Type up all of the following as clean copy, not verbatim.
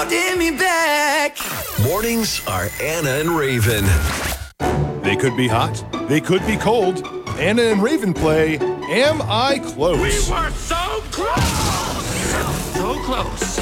Give me back. Mornings are Anna and Raven. They could be hot. They could be cold. Anna and Raven play Am I Close? We were so close! So close.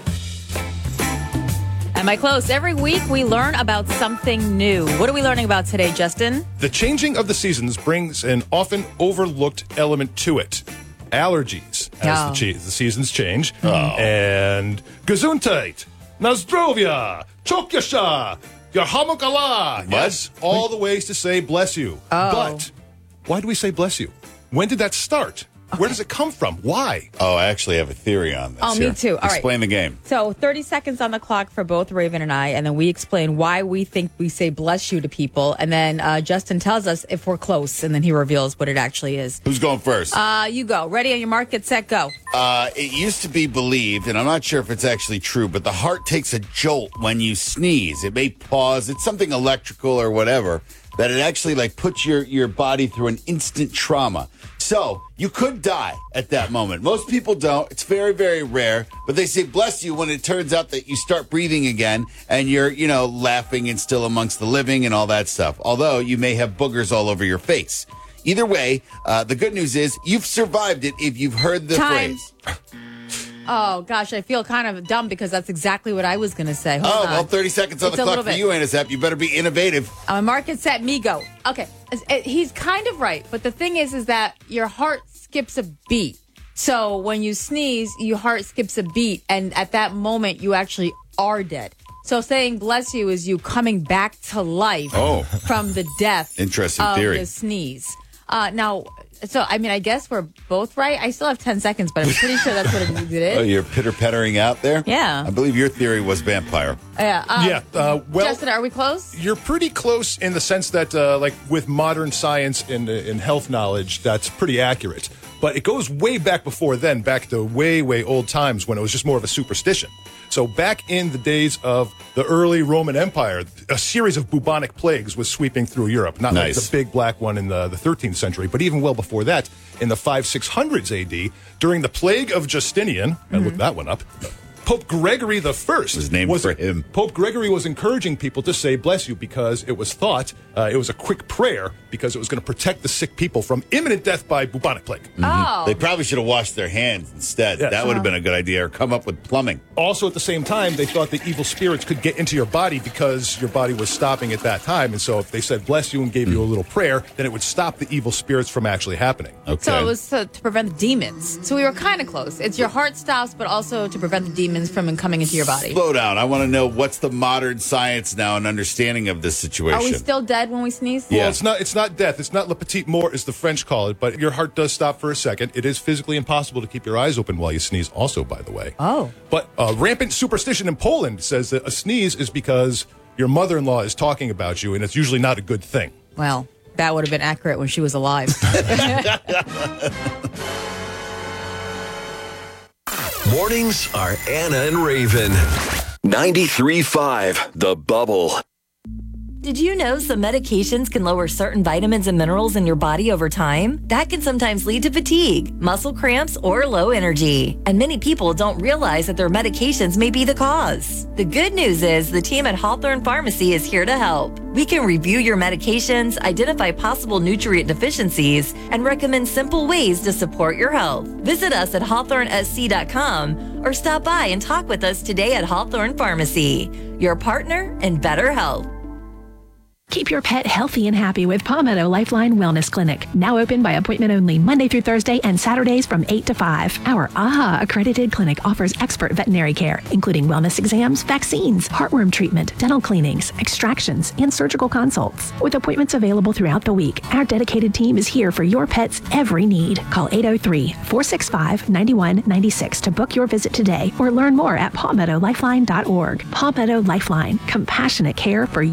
Am I close? Every week we learn about something new. What are we learning about today, Justin? The changing of the seasons brings an often overlooked element to it. Allergies as the seasons change. And Gesundheit, Nazdrovia, Chokyasha, Yahamukala. Yes, all the ways to say bless you. But why do we say bless you? When did that start? Where does it come from? Why? Oh, I actually have a theory on this. Oh, me too. All right. Explain the game. So 30 seconds on the clock for both Raven and I, and then we explain why we think we say bless you to people, and then Justin tells us if we're close, and then he reveals what it actually is. Who's going first? You go. Ready on your mark, get set, go. It used to be believed, and I'm not sure if it's actually true, but the heart takes a jolt when you sneeze. It may pause. It's something electrical or whatever, that it actually like puts your body through an instant trauma. So you could die at that moment. Most people don't. It's very, very rare. But they say bless you when it turns out that you start breathing again and you're, laughing and still amongst the living and all that stuff. Although you may have boogers all over your face. Either way, the good news is you've survived it if you've heard the phrase. Oh, gosh, I feel kind of dumb because that's exactly what I was going to say. Hold on. Well, 30 seconds on the clock for you, Anna Sepp. You better be innovative. Mark it, set, me, go. Okay, he's kind of right, but the thing is that your heart skips a beat. So when you sneeze, your heart skips a beat, and at that moment, you actually are dead. So saying bless you is you coming back to life from the death Interesting of theory. the sneeze. I guess we're both right. I still have 10 seconds, but I'm pretty sure that's what it is. Oh, you're pitter-pattering out there? Yeah. I believe your theory was vampire. Yeah. Well, Justin, are we close? You're pretty close in the sense that, with modern science and health knowledge, that's pretty accurate. But it goes way back before then, back to way, way old times when it was just more of a superstition. So back in the days of the early Roman Empire, a series of bubonic plagues was sweeping through Europe. Not like the big black one in the 13th century, but even well before that, in the 500-600s AD, during the plague of Justinian, I looked that one up, Pope Gregory the First was named for him. Pope Gregory was encouraging people to say bless you because it was thought it was a quick prayer because it was going to protect the sick people from imminent death by bubonic plague. Oh. They probably should have washed their hands instead. Yes. That would have been a good idea, or come up with plumbing. Also, at the same time, they thought the evil spirits could get into your body because your body was stopping at that time. And so if they said bless you and gave you a little prayer, then it would stop the evil spirits from actually happening. Okay. So it was to prevent the demons. So we were kind of close. It's your heart stops, but also to prevent the demons from coming into your body. Slow down. I want to know what's the modern science now and understanding of this situation. Are we still dead when we sneeze? Well, it's not death. It's not le petit mort, as the French call it, but your heart does stop for a second. It is physically impossible to keep your eyes open while you sneeze also, by the way. Oh. But rampant superstition in Poland says that a sneeze is because your mother-in-law is talking about you, and it's usually not a good thing. Well, that would have been accurate when she was alive. Mornings are Anna and Raven. 93.5 The Bubble. Did you know some medications can lower certain vitamins and minerals in your body over time? That can sometimes lead to fatigue, muscle cramps, or low energy. And many people don't realize that their medications may be the cause. The good news is the team at Hawthorne Pharmacy is here to help. We can review your medications, identify possible nutrient deficiencies, and recommend simple ways to support your health. Visit us at hawthornesc.com or stop by and talk with us today at Hawthorne Pharmacy, your partner in better health. Keep your pet healthy and happy with Palmetto Lifeline Wellness Clinic. Now open by appointment only Monday through Thursday and Saturdays from 8 to 5. Our AHA accredited clinic offers expert veterinary care, including wellness exams, vaccines, heartworm treatment, dental cleanings, extractions, and surgical consults. With appointments available throughout the week, our dedicated team is here for your pet's every need. Call 803-465-9196 to book your visit today or learn more at palmettolifeline.org. Palmetto Lifeline, compassionate care for